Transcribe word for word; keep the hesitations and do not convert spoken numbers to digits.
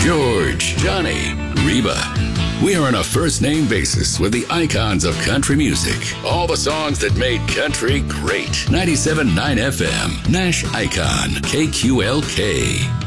George, Johnny, Reba. We are on a first-name basis with the icons of country music. All the songs that made country great. ninety-seven point nine F M, Nash Icon, K Q L K.